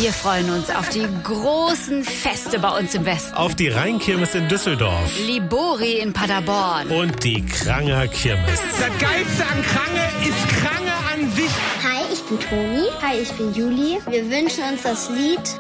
Wir freuen uns auf die großen Feste bei uns im Westen. Auf die Rheinkirmes in Düsseldorf. Libori in Paderborn. Und die Kranger Kirmes. Das Geilste an Krange ist Krange an sich. Hi, ich bin Toni. Hi, ich bin Juli. Wir wünschen uns das Lied